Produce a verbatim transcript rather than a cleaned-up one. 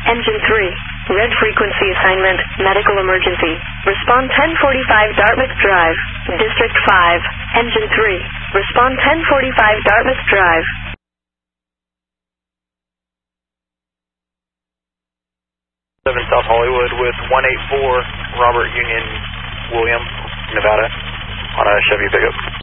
Engine three, red frequency assignment, medical emergency. Respond ten forty-five Dartmouth Drive, District five. Engine three, respond ten forty-five Dartmouth Drive. seven South Hollywood with one eight four Robert Union William, Nevada, on a Chevy pickup.